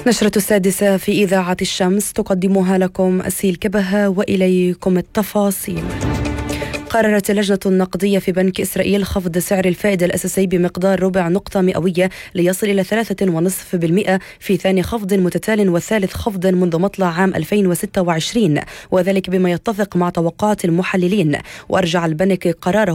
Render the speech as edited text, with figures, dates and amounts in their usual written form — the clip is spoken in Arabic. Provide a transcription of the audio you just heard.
نشرة السادسة في إذاعة الشمس تقدمها لكم أسيل كبهة، وإليكم التفاصيل. قررت اللجنة النقدية في بنك إسرائيل خفض سعر الفائدة الأساسي بمقدار 0.5 نقطة مئوية ليصل إلى 3.5% في ثاني خفض متتال وثالث خفض منذ مطلع عام 2026، وذلك بما يتفق مع توقعات المحللين. وأرجع البنك قراره